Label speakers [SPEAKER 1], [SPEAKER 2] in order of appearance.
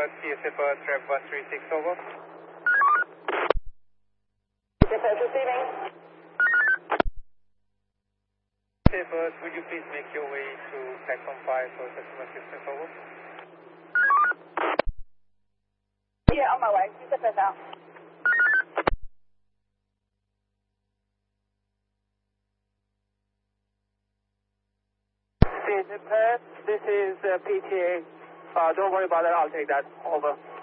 [SPEAKER 1] TSA Perth, Rev 136, over.
[SPEAKER 2] TSA Perth receiving.
[SPEAKER 1] TSA Perth, would you please make your way to platform 5 for customer assistance, over?
[SPEAKER 2] Yeah, on my way. TSA Perth out.
[SPEAKER 3] TSA Perth, this is PTA. Don't worry about it, I'll take that. Over.